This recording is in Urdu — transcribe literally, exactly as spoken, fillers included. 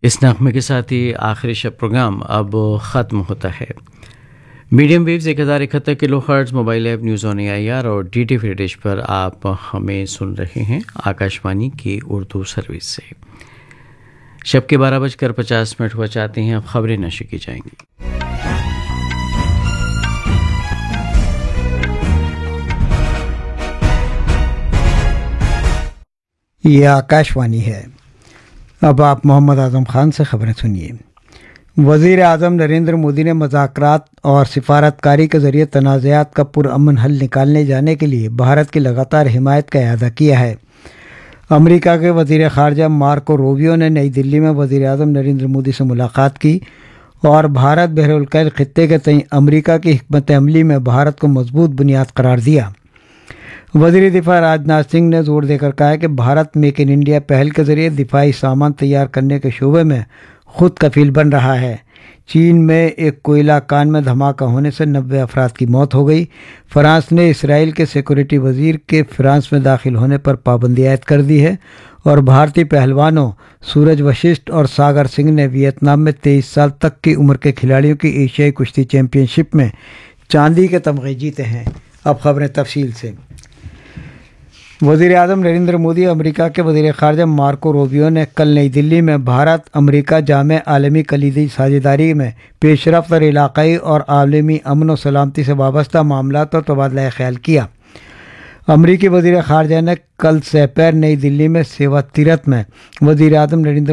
اس نغمے کے ساتھ ہی آخری شب پروگرام اب ختم ہوتا ہے۔ میڈیم ویوز ایک ہزار اکہتر کلو hertz, mobile app news on a I R اور ڈی ٹی فری ڈش پر آپ ہمیں سن رہے ہیں آکاشوانی کی اردو سروس سے۔ شب کے بارہ بج کر پچاس منٹ ہوا چاہتے ہیں، اب خبریں نشر کی جائیں گی۔ یہ آکاشوانی ہے۔ اب آپ محمد اعظم خان سے خبریں سنیے۔ وزیر اعظم نریندر مودی نے مذاکرات اور سفارتکاری کے ذریعے تنازعات کا پرامن حل نکالنے جانے کے لیے بھارت کی لگاتار حمایت کا اعادہ کیا ہے۔ امریکہ کے وزیر خارجہ مارکو روبیو نے نئی دلی میں وزیر اعظم نریندر مودی سے ملاقات کی اور بھارت بحر الکاہل خطے کے تئیں امریکہ کی حکمت عملی میں بھارت کو مضبوط بنیاد قرار دیا۔ وزیر دفاع راجناتھ سنگھ نے زور دے کر کہا ہے کہ بھارت میک ان انڈیا پہل کے ذریعے دفاعی سامان تیار کرنے کے شعبے میں خود کفیل بن رہا ہے۔ چین میں ایک کوئلہ کان میں دھماکہ ہونے سے نوے افراد کی موت ہو گئی۔ فرانس نے اسرائیل کے سیکورٹی وزیر کے فرانس میں داخل ہونے پر پابندی عائد کر دی ہے اور بھارتی پہلوانوں سورج وششٹھ اور ساگر سنگھ نے ویتنام میں تیئیس سال تک کی عمر کے کھلاڑیوں کی ایشیائی کشتی چیمپئن شپ میں چاندی کے تمغے جیتے ہیں۔ اب خبریں تفصیل سے۔ وزیر اعظم نریندر مودی امریکہ کے وزیر خارجہ مارکو روبیو نے کل نئی دلی میں بھارت امریکہ جامع عالمی کلیدی ساجھیداری میں پیش رفت اور علاقائی اور عالمی امن و سلامتی سے وابستہ معاملات پر تبادلہ خیال کیا۔ امریکی وزیر خارجہ نے کل سہ پیر نئی دلی میں سیوا تیرتھ میں وزیر اعظم نریندر